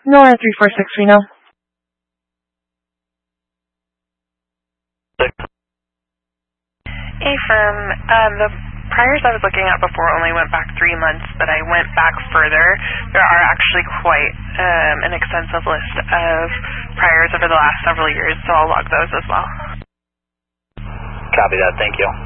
Nora 346 Reno. Hey, firm. The priors I was looking at before only went back 3 months, but I went back further. There are actually quite an extensive list of priors over the last several years, so I'll log those as well. Copy that. Thank you.